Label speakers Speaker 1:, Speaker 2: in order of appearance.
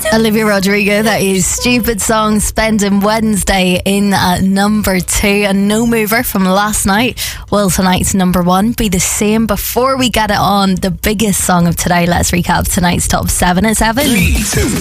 Speaker 1: Olivia Rodrigo, that is Stupid Song, spending Wednesday in at number 2. And no mover from last night. Will tonight's number 1 be the same? Before we get it on, the biggest song of today, let's recap tonight's top 7 at 7.
Speaker 2: 3, 2